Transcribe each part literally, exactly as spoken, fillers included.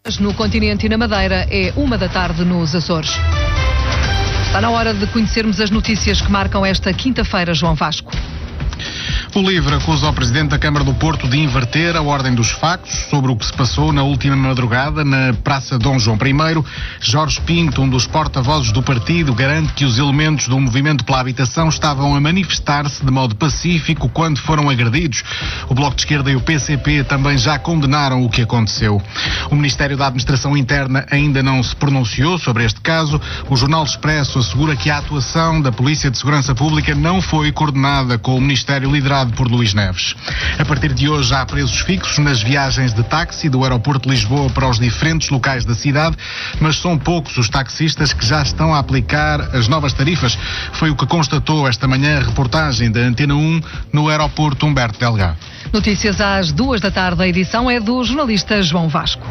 No continente e na Madeira é uma da tarde nos Açores. Está na hora de conhecermos as notícias que marcam esta quinta-feira, João Vasco. O LIVRE acusa o Presidente da Câmara do Porto de inverter a ordem dos factos sobre o que se passou na última madrugada na Praça Dom João I. Jorge Pinto, um dos porta-vozes do partido, garante que os elementos do Movimento pela Habitação estavam a manifestar-se de modo pacífico quando foram agredidos. O Bloco de Esquerda e o P C P também já condenaram o que aconteceu. O Ministério da Administração Interna ainda não se pronunciou sobre este caso. O Jornal Expresso assegura que a atuação da Polícia de Segurança Pública não foi coordenada com o Ministério liderado por Luís Neves. A partir de hoje há preços fixos nas viagens de táxi do aeroporto de Lisboa para os diferentes locais da cidade, mas são poucos os taxistas que já estão a aplicar as novas tarifas. Foi o que constatou esta manhã a reportagem da Antena um no aeroporto Humberto Delgado. Notícias às duas da tarde. A edição é do jornalista João Vasco.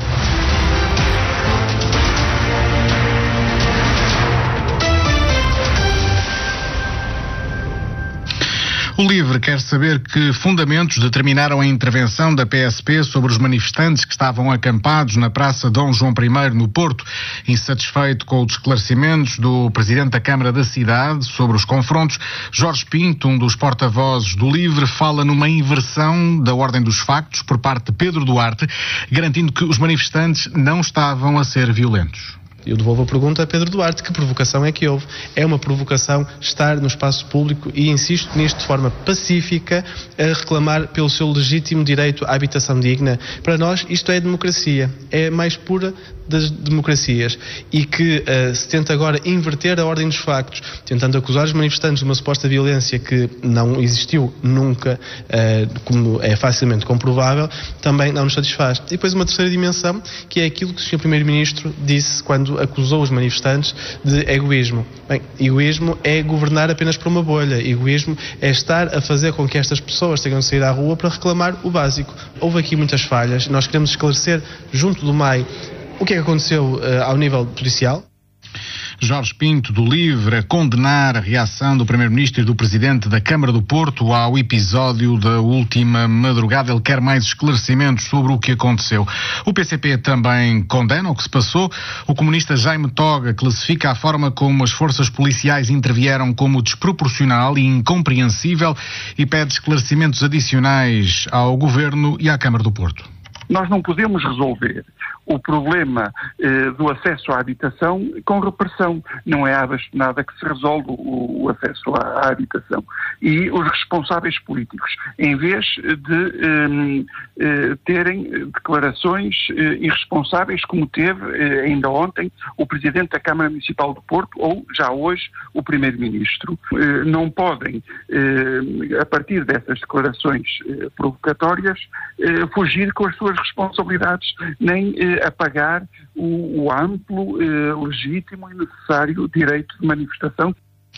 O LIVRE quer saber que fundamentos determinaram a intervenção da P S P sobre os manifestantes que estavam acampados na Praça Dom João I, no Porto. Insatisfeito com os esclarecimentos do Presidente da Câmara da cidade sobre os confrontos, Jorge Pinto, um dos porta-vozes do LIVRE, fala numa inversão da ordem dos factos por parte de Pedro Duarte, garantindo que os manifestantes não estavam a ser violentos. Eu devolvo a pergunta a Pedro Duarte: que provocação é que houve? É uma provocação estar no espaço público e, insisto nisto, de forma pacífica, a reclamar pelo seu legítimo direito à habitação digna. Para nós, isto é democracia, é a mais pura das democracias, e que uh, se tenta agora inverter a ordem dos factos, tentando acusar os manifestantes de uma suposta violência que não existiu nunca, uh, como é facilmente comprovável, também não nos satisfaz. E depois uma terceira dimensão, que é aquilo que o senhor Primeiro-Ministro disse quando acusou os manifestantes de egoísmo. Bem, egoísmo é governar apenas por uma bolha. Egoísmo é estar a fazer com que estas pessoas tenham de sair à rua para reclamar o básico. Houve aqui muitas falhas. Nós queremos esclarecer, junto do M A I, o que é que aconteceu uh, ao nível policial. Jorge Pinto, do LIVRE, a condenar a reação do Primeiro-Ministro e do Presidente da Câmara do Porto ao episódio da última madrugada. Ele quer mais esclarecimentos sobre o que aconteceu. O P C P também condena o que se passou. O comunista Jaime Toga classifica a forma como as forças policiais intervieram como desproporcional e incompreensível e pede esclarecimentos adicionais ao Governo e à Câmara do Porto. Nós não podemos resolver o problema eh, do acesso à habitação com repressão. Não é à bastonada que se resolve o, o acesso à, à habitação. E os responsáveis políticos, em vez de eh, eh, terem declarações eh, irresponsáveis, como teve eh, ainda ontem o Presidente da Câmara Municipal do Porto, ou já hoje o Primeiro-Ministro, eh, não podem, eh, a partir dessas declarações eh, provocatórias, eh, fugir com as suas responsabilidades, nem eh, apagar o, o amplo, eh, legítimo e necessário direito de manifestação.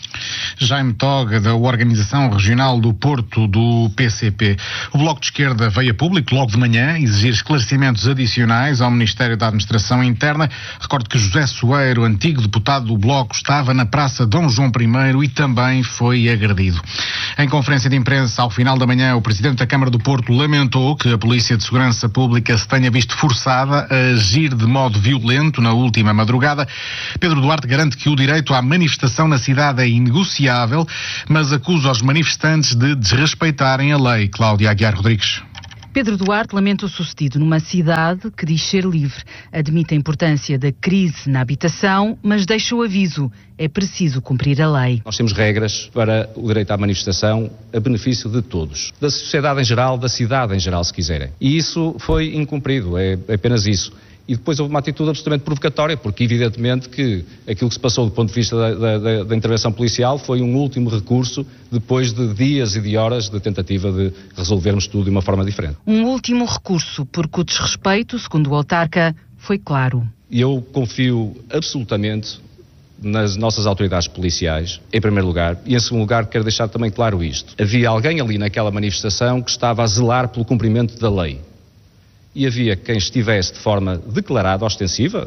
Jaime Toga, da Organização Regional do Porto, do P C P. O Bloco de Esquerda veio a público logo de manhã exigir esclarecimentos adicionais ao Ministério da Administração Interna. Recordo que José Soeiro, antigo deputado do Bloco, estava na Praça Dom João I e também foi agredido. Em conferência de imprensa, ao final da manhã, o Presidente da Câmara do Porto lamentou que a Polícia de Segurança Pública se tenha visto forçada a agir de modo violento na última madrugada. Pedro Duarte garante que o direito à manifestação na cidade é inegociável, mas acusa os manifestantes de desrespeitarem a lei. Cláudia Aguiar Rodrigues. Pedro Duarte lamenta o sucedido numa cidade que diz ser livre. Admite a importância da crise na habitação, mas deixa o aviso: é preciso cumprir a lei. Nós temos regras para o direito à manifestação a benefício de todos, da sociedade em geral, da cidade em geral, se quiserem. E isso foi incumprido, é apenas isso. E depois houve uma atitude absolutamente provocatória, porque evidentemente que aquilo que se passou do ponto de vista da, da, da intervenção policial foi um último recurso depois de dias e de horas de tentativa de resolvermos tudo de uma forma diferente. Um último recurso, porque o desrespeito, segundo o autarca, foi claro. E eu confio absolutamente nas nossas autoridades policiais, em primeiro lugar, e em segundo lugar quero deixar também claro isto. Havia alguém ali naquela manifestação que estava a zelar pelo cumprimento da lei. E havia quem estivesse de forma declarada, ostensiva,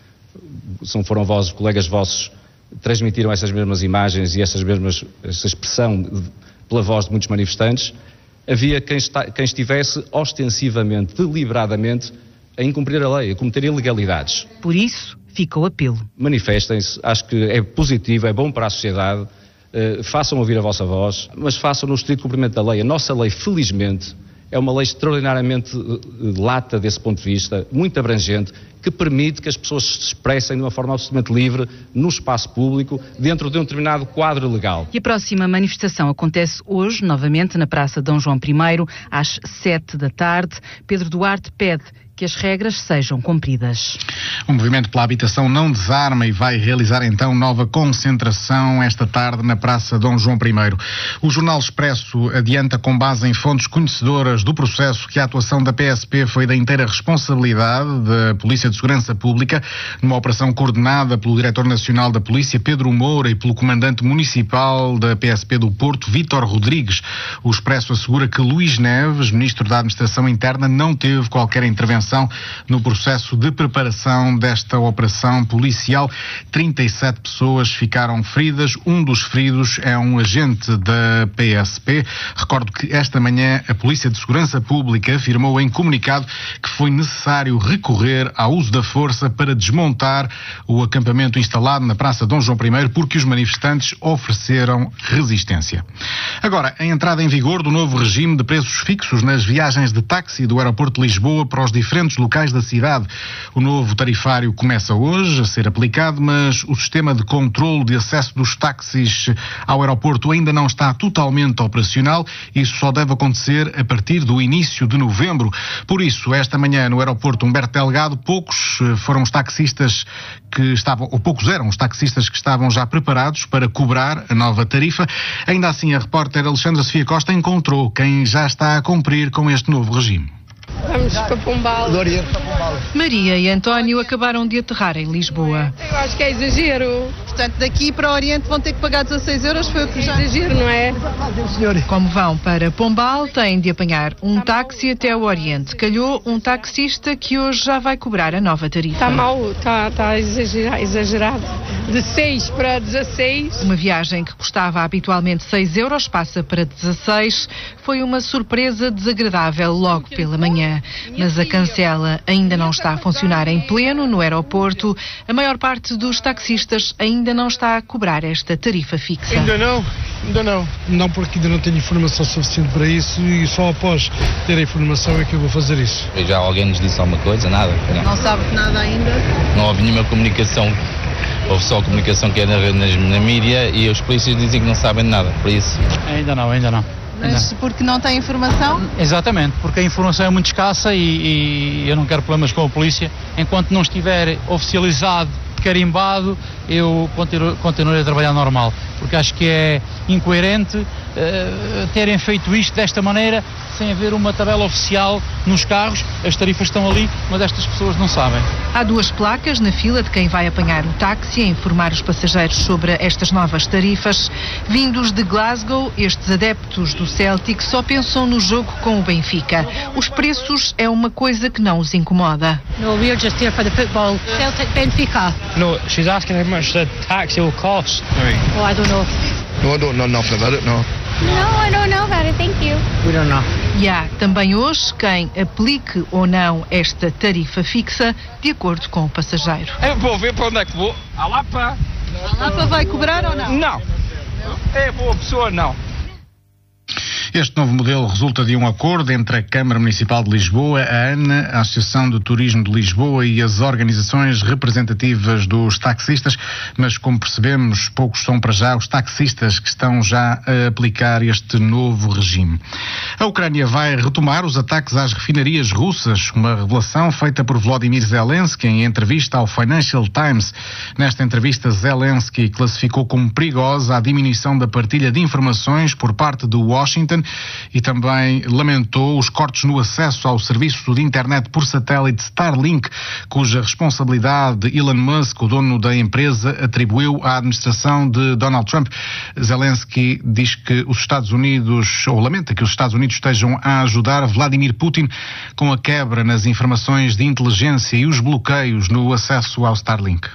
se foram vossos, colegas vossos, transmitiram essas mesmas imagens e essas mesmas, essa expressão de, pela voz de muitos manifestantes, havia quem, está, quem estivesse ostensivamente, deliberadamente, a incumprir a lei, a cometer ilegalidades. Por isso, fica o apelo. Manifestem-se, acho que é positivo, é bom para a sociedade, uh, façam ouvir a vossa voz, mas façam no estrito cumprimento da lei. A nossa lei, felizmente, é uma lei extraordinariamente uh, lata desse ponto de vista, muito abrangente, que permite que as pessoas se expressem de uma forma absolutamente livre no espaço público, dentro de um determinado quadro legal. E a próxima manifestação acontece hoje, novamente, na Praça Dom João I, às sete da tarde. Pedro Duarte pede que as regras sejam cumpridas. O Movimento pela Habitação não desarma e vai realizar então nova concentração esta tarde na Praça Dom João I. O Jornal Expresso adianta, com base em fontes conhecedoras do processo, que a atuação da P S P foi da inteira responsabilidade da Polícia de Segurança Pública, numa operação coordenada pelo Diretor Nacional da Polícia, Pedro Moura, e pelo Comandante Municipal da P S P do Porto, Vítor Rodrigues. O Expresso assegura que Luís Neves, Ministro da Administração Interna, não teve qualquer intervenção no processo de preparação desta operação policial. trinta e sete pessoas ficaram feridas. Um dos feridos é um agente da P S P. Recordo que esta manhã a Polícia de Segurança Pública afirmou em comunicado que foi necessário recorrer ao uso da força para desmontar o acampamento instalado na Praça Dom João I, porque os manifestantes ofereceram resistência. Agora, a entrada em vigor do novo regime de preços fixos nas viagens de táxi do aeroporto de Lisboa para os diferentes locais da cidade. O novo tarifário começa hoje a ser aplicado, mas o sistema de controle de acesso dos táxis ao aeroporto ainda não está totalmente operacional. Isso só deve acontecer a partir do início de novembro. Por isso, esta manhã no aeroporto Humberto Delgado, poucos foram os taxistas que estavam, ou poucos eram os taxistas que estavam já preparados para cobrar a nova tarifa. Ainda assim, a repórter Alexandra Sofia Costa encontrou quem já está a cumprir com este novo regime. Vamos para Pombal. Maria e António acabaram de aterrar em Lisboa. Eu acho que é exagero. Portanto, daqui para o Oriente vão ter que pagar dezasseis euros, foi o que já... É exagero, não é? Como vão para Pombal, têm de apanhar um táxi até o Oriente. Calhou um taxista que hoje já vai cobrar a nova tarifa. Está mal, está, está exagerado, exagerado. De seis para dezasseis. Uma viagem que custava habitualmente seis euros passa para dezasseis. Foi uma surpresa desagradável logo pela manhã. Mas a cancela ainda não está a funcionar em pleno no aeroporto. A maior parte dos taxistas ainda não está a cobrar esta tarifa fixa. Ainda não, ainda não. Não, porque ainda não tenho informação suficiente para isso e só após ter a informação é que eu vou fazer isso. Já alguém nos disse alguma coisa? Nada? Não, não sabe nada ainda? Não houve nenhuma comunicação. Houve só a comunicação que é na, na, na mídia e os polícias dizem que não sabem de nada, por isso. Ainda não, ainda não. Mas porque não tem informação? Exatamente, porque a informação é muito escassa e, e eu não quero problemas com a polícia. Enquanto não estiver oficializado, carimbado, eu continuo, continuo a trabalhar normal, porque acho que é incoerente uh, terem feito isto desta maneira, sem haver uma tabela oficial nos carros. As tarifas estão ali, mas estas pessoas não sabem. Há duas placas na fila de quem vai apanhar o táxi a informar os passageiros sobre estas novas tarifas. Vindos de Glasgow, estes adeptos do Celtic só pensam no jogo com o Benfica. Os preços é uma coisa que não os incomoda. No, we're just here for the football. Celtic Benfica. No, she's asking how much the taxi will cost. Oh, I don't know. No, I don't know nothing about it, no. No, I don't know about it, thank you. We don't know. E há também hoje quem aplique ou não esta tarifa fixa de acordo com o passageiro. Eu vou ver para onde é que vou. A Lapa. A Lapa vai cobrar ou não? Não. É boa pessoa, não. Este novo modelo resulta de um acordo entre a Câmara Municipal de Lisboa, a ANA, a Associação de Turismo de Lisboa e as organizações representativas dos taxistas, mas como percebemos, poucos são para já os taxistas que estão já a aplicar este novo regime. A Ucrânia vai retomar os ataques às refinarias russas, uma revelação feita por Volodymyr Zelensky em entrevista ao Financial Times. Nesta entrevista, Zelensky classificou como perigosa a diminuição da partilha de informações por parte do Washington e também lamentou os cortes no acesso ao serviço de internet por satélite Starlink, cuja responsabilidade Elon Musk, o dono da empresa, atribuiu à administração de Donald Trump. Zelensky diz que os Estados Unidos, ou lamenta que os Estados Unidos estejam a ajudar Vladimir Putin com a quebra nas informações de inteligência e os bloqueios no acesso ao Starlink.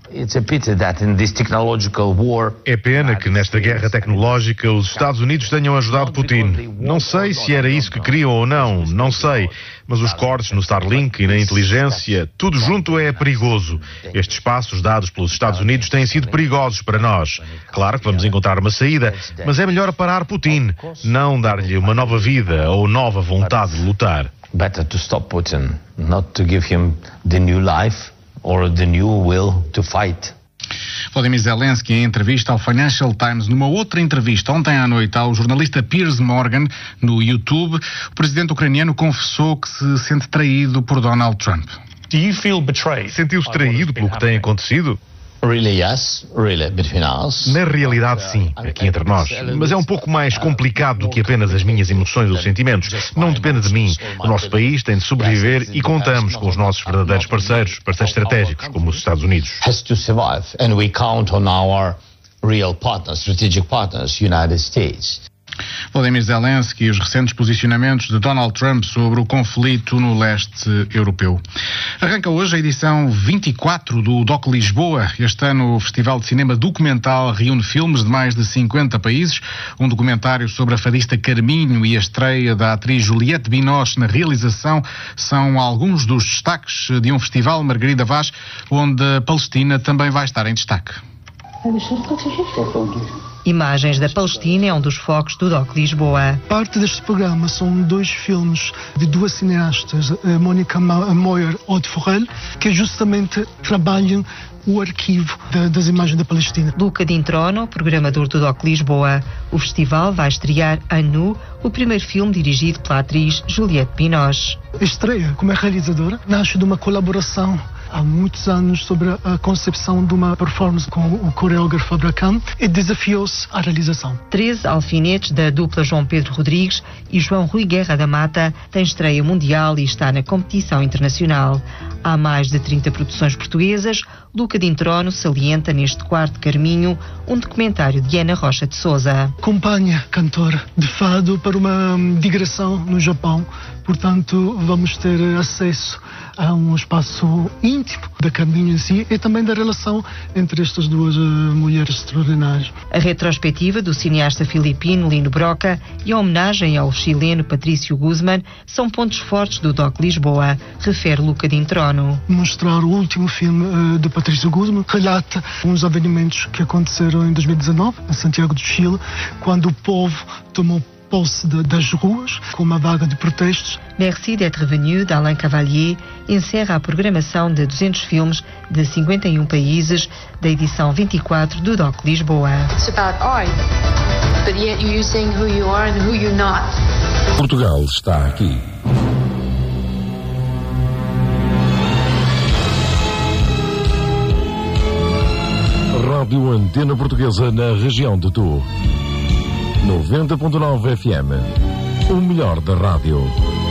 É pena que nesta guerra tecnológica os Estados Unidos tenham ajudado Putin. Não sei se era isso que queriam ou não, não sei. Mas os cortes no Starlink e na inteligência, tudo junto é perigoso. Estes passos dados pelos Estados Unidos têm sido perigosos para nós. Claro que vamos encontrar uma saída, mas é melhor parar Putin, não dar-lhe uma nova vida ou nova vontade de lutar. Better to stop Putin, not to give him the new life or the new will to fight. Volodymyr Zelensky, em entrevista ao Financial Times, numa outra entrevista ontem à noite ao jornalista Piers Morgan no YouTube, o presidente ucraniano confessou que se sente traído por Donald Trump. Sentiu-se traído pelo que tem acontecido? Really, yes. Really, between us. Na realidade, sim, aqui entre nós. Mas é um pouco mais complicado do que apenas as minhas emoções ou sentimentos. Não depende de mim. O nosso país tem de sobreviver e contamos com os nossos verdadeiros parceiros, parceiros estratégicos, como os Estados Unidos. Has to survive, and we count on our real partners, strategic partners, United States. Volodymyr Zelensky e os recentes posicionamentos de Donald Trump sobre o conflito no leste europeu. Arranca hoje a edição vinte e quatro do D O C Lisboa. Este ano o Festival de Cinema Documental reúne filmes de mais de cinquenta países. Um documentário sobre a fadista Carminho e a estreia da atriz Juliette Binoche na realização são alguns dos destaques de um festival, Margarida Vaz, onde a Palestina também vai estar em destaque. Imagens da Palestina é um dos focos do D O C Lisboa. Parte deste programa são dois filmes de duas cineastas, Mónica Moyer e Aude Forel, que justamente trabalham o arquivo de, das imagens da Palestina. Luca D'introno, programador do D O C Lisboa. O festival vai estrear A Nu, o primeiro filme dirigido pela atriz Juliette Binoche. A estreia como realizadora nasce de uma colaboração há muitos anos sobre a concepção de uma performance com o coreógrafo Abraham e desafiou-se à realização. treze alfinetes da dupla João Pedro Rodrigues e João Rui Guerra da Mata têm estreia mundial e está na competição internacional. Há mais de trinta produções portuguesas. Luca D'introno salienta neste quarto caminho um documentário de Ana Rocha de Souza. Acompanha cantora de fado para uma digressão no Japão. Portanto, vamos ter acesso a um espaço íntimo da Carminho em si e também da relação entre estas duas uh, mulheres extraordinárias. A retrospectiva do cineasta filipino Lino Broca e a homenagem ao chileno Patrício Guzmán são pontos fortes do D O C Lisboa, refere Luca D'introno. Mostrar o último filme uh, de Patrício Guzmán relata uns avenimentos que aconteceram em dois mil e dezanove, em Santiago do Chile, quando o povo tomou posse de, das ruas, com uma vaga de protestos. Merci d'être venu, d'Alain Cavalier, encerra a programação de duzentos filmes de cinquenta e um países da edição vinte e quatro do D O C Lisboa. It's about art, but yet you're saying who you are and who you're not. Portugal está aqui. Rádio Antena Portuguesa na região de Tu. noventa ponto nove F M. O melhor da rádio.